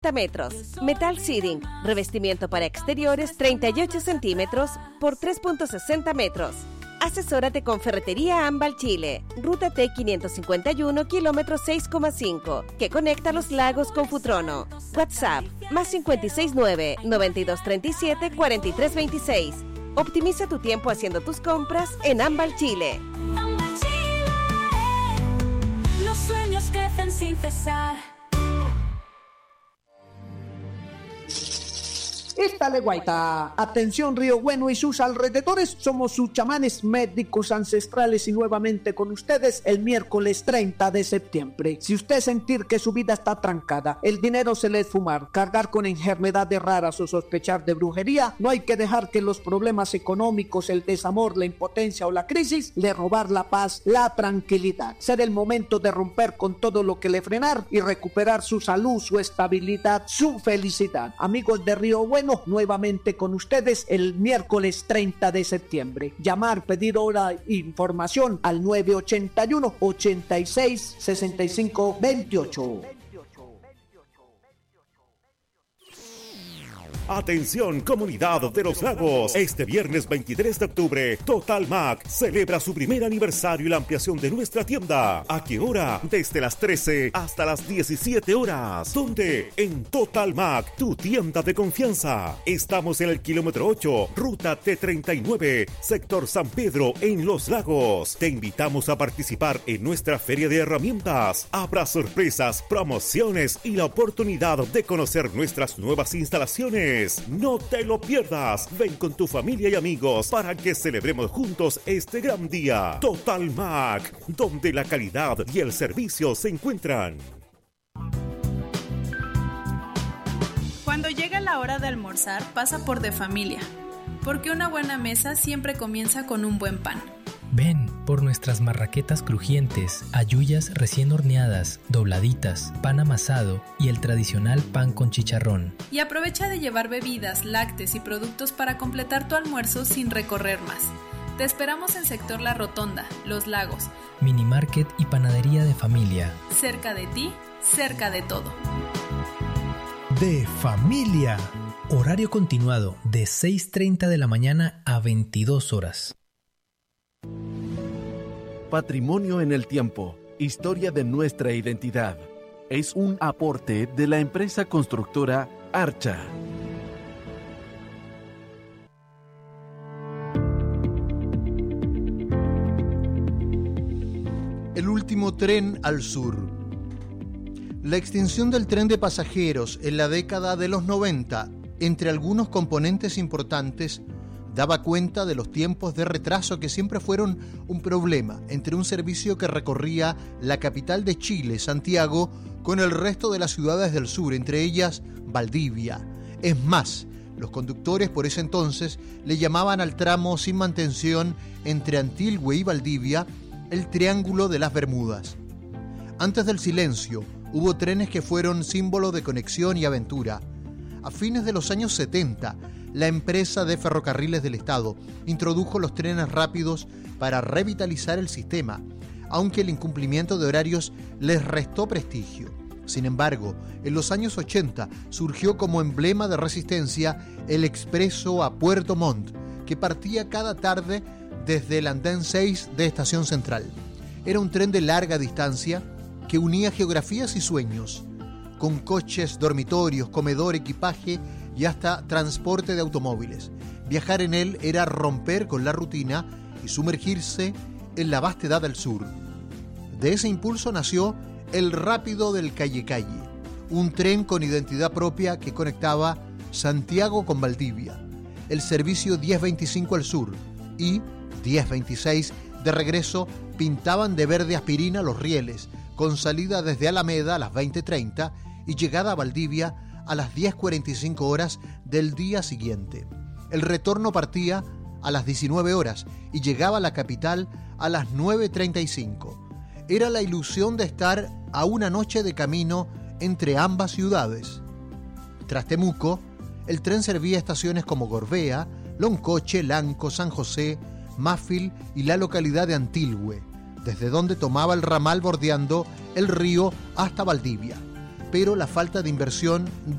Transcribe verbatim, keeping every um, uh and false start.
metros. Metal Seating, revestimiento para exteriores treinta y ocho centímetros por tres punto sesenta metros. Asesórate con Ferretería Ámbal Chile, Ruta T quinientos cincuenta y uno, kilómetro seis coma cinco, que conecta Los Lagos con Futrono. WhatsApp, más cinco seis nueve, nueve dos tres siete, cuatro tres dos seis. Optimiza tu tiempo haciendo tus compras en Ámbal Chile. Ámbal Chile, los sueños crecen sin cesar. Esta Guaita. Atención Río Bueno y sus alrededores, somos sus chamanes médicos ancestrales y nuevamente con ustedes el miércoles treinta de septiembre. Si usted sentir que su vida está trancada, el dinero se le es fumar, cargar con enfermedades raras o sospechar de brujería, no hay que dejar que los problemas económicos, el desamor, la impotencia o la crisis le robar la paz, la tranquilidad. Será el momento de romper con todo lo que le frenar y recuperar su salud, su estabilidad, su felicidad. Amigos de Río Bueno, nuevamente con ustedes el miércoles treinta de septiembre. Llamar, pedir hora, información al nueve ochenta y uno, ochenta y seis, sesenta y cinco veintiocho. Atención comunidad de Los Lagos, este viernes veintitrés de octubre, Total Mac celebra su primer aniversario y la ampliación de nuestra tienda. ¿A qué hora? Desde las trece hasta las diecisiete horas. ¿Dónde? En Total Mac, tu tienda de confianza. Estamos en el kilómetro ocho, ruta T treinta y nueve, sector San Pedro, en Los Lagos. Te invitamos a participar en nuestra feria de herramientas. Habrá sorpresas, promociones y la oportunidad de conocer nuestras nuevas instalaciones. No te lo pierdas. Ven con tu familia y amigos para que celebremos juntos este gran día. Total Mac, donde la calidad y el servicio se encuentran. Cuando llega la hora de almorzar, pasa por De Familia, porque una buena mesa siempre comienza con un buen pan. Ven por nuestras marraquetas crujientes, halluyas recién horneadas, dobladitas, pan amasado y el tradicional pan con chicharrón. Y aprovecha de llevar bebidas, lácteos y productos para completar tu almuerzo sin recorrer más. Te esperamos en Sector La Rotonda, Los Lagos. Mini Market y Panadería De Familia. Cerca de ti, cerca de todo. De Familia. Horario continuado de seis treinta de la mañana a veintidós horas. Patrimonio en el tiempo, historia de nuestra identidad. Es un aporte de la empresa constructora Archa. El último tren al sur. La extinción del tren de pasajeros en la década de los noventa, entre algunos componentes importantes, daba cuenta de los tiempos de retraso que siempre fueron un problema entre un servicio que recorría la capital de Chile, Santiago, con el resto de las ciudades del sur, entre ellas Valdivia. Es más, los conductores por ese entonces le llamaban al tramo sin mantención entre Antilgüe y Valdivia el Triángulo de las Bermudas. Antes del silencio, hubo trenes que fueron símbolo de conexión y aventura. A fines de los años setenta, la empresa de ferrocarriles del Estado introdujo los trenes rápidos para revitalizar el sistema, aunque el incumplimiento de horarios les restó prestigio. Sin embargo, en los años ochenta surgió como emblema de resistencia el expreso a Puerto Montt, que partía cada tarde desde el andén seis de Estación Central. Era un tren de larga distancia que unía geografías y sueños, con coches, dormitorios, comedor, equipaje y hasta transporte de automóviles. Viajar en él era romper con la rutina y sumergirse en la vastedad del sur. De ese impulso nació el Rápido del Calle Calle, un tren con identidad propia que conectaba Santiago con Valdivia, el servicio diez veinticinco al sur y diez veintiséis de regreso pintaban de verde aspirina los rieles, con salida desde Alameda a las veinte treinta y llegada a Valdivia a las diez cuarenta y cinco horas del día siguiente. El retorno partía a las diecinueve horas y llegaba a la capital a las nueve treinta y cinco. Era la ilusión de estar a una noche de camino entre ambas ciudades. Tras Temuco, el tren servía estaciones como Gorbea, Loncoche, Lanco, San José, Máfil y la localidad de Antilgüe, desde donde tomaba el ramal bordeando el río hasta Valdivia. pero la falta de inversión